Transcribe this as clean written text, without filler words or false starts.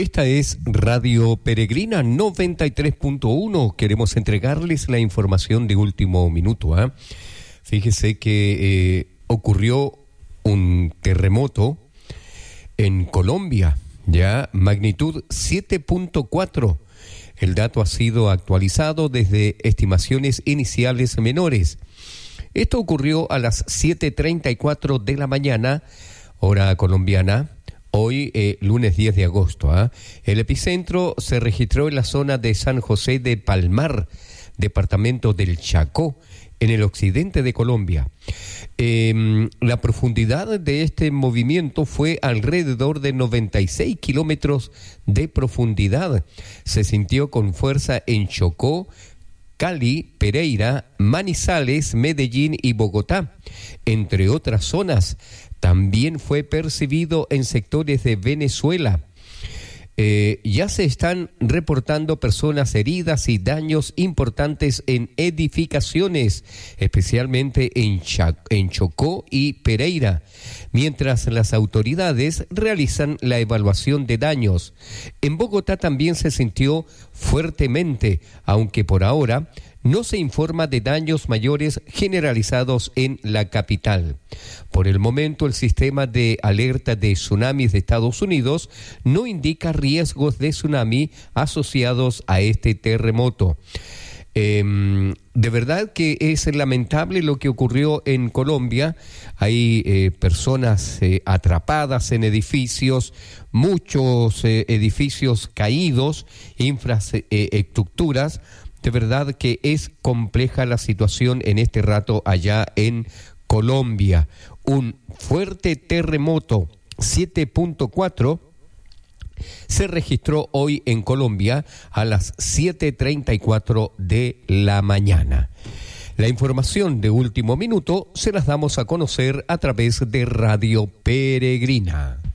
Esta es Radio Peregrina 93.1. Queremos entregarles la información de último minuto. Fíjese que ocurrió un terremoto en Colombia, ya magnitud 7.4. El dato ha sido actualizado desde estimaciones iniciales menores. Esto ocurrió a las 7:34 de la mañana, hora colombiana. Hoy, lunes 10 de agosto. El epicentro se registró en la zona de San José de Palmar, departamento del Chacó, en el occidente de Colombia. La profundidad de este movimiento fue alrededor de 96 kilómetros de profundidad. Se sintió con fuerza en Chocó, Cali, Pereira, Manizales, Medellín y Bogotá, entre otras zonas. También fue percibido en sectores de Venezuela. Ya se están reportando personas heridas y daños importantes en edificaciones, especialmente en Chocó y Pereira, mientras las autoridades realizan la evaluación de daños. En Bogotá también se sintió fuertemente, aunque por ahora no se informa de daños mayores generalizados en la capital. Por el momento, el sistema de alerta de tsunamis de Estados Unidos no indica riesgos de tsunami asociados a este terremoto. De verdad que es lamentable lo que ocurrió en Colombia. Hay personas atrapadas en edificios, muchos edificios caídos, infraestructuras. De verdad que es compleja la situación en este rato allá en Colombia. Un fuerte terremoto 7.4 se registró hoy en Colombia a las 7:34 de la mañana. La información de último minuto se las damos a conocer a través de Radio Peregrina.